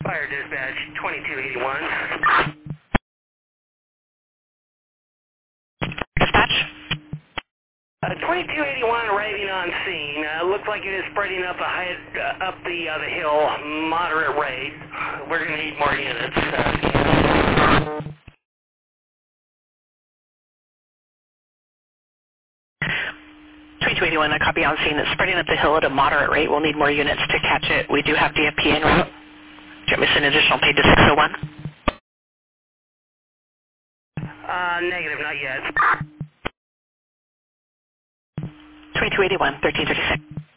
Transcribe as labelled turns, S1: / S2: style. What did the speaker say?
S1: Fire dispatch 2281.
S2: Dispatch?
S1: 2281 arriving on scene. Looks like it is spreading up up the hill, moderate rate. We're going to need more units.
S2: 2281, a copy on scene. It's spreading up the hill at a moderate rate. We'll need more units to catch it. We do have DFP en route. Do you want me to send additional paid to 601?
S1: Negative, not yet.
S2: 2281, 1336.